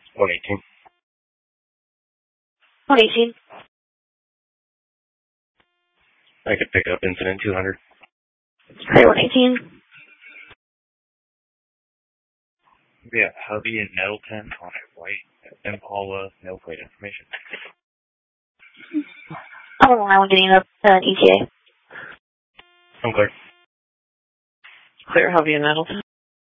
118. 118. I could pick up incident 200. Sorry, 118. Yeah, Hubby in Nettleton on a white Impala, no plate information. I'm getting up an ETA. I'm clear. Clear Hubby in Nettleton.